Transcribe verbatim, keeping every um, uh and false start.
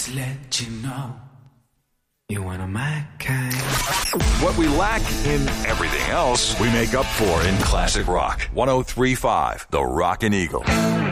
Just let you know you're one of my kind. What we lack in everything else, we make up for in classic rock. one oh three point five, The Rockin' Eagle.